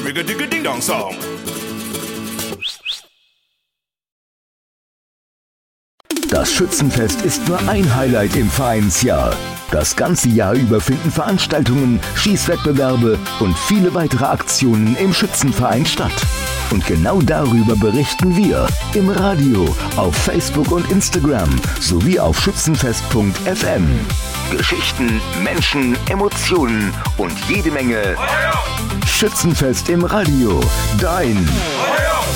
Rig-a-dig-a-ding-dong-song. Das Schützenfest ist nur ein Highlight im Vereinsjahr. Das ganze Jahr über finden Veranstaltungen, Schießwettbewerbe und viele weitere Aktionen im Schützenverein statt. Und genau darüber berichten wir im Radio, auf Facebook und Instagram sowie auf schützenfest.fm. Geschichten, Menschen, Emotionen und jede Menge Schützenfest im Radio. Dein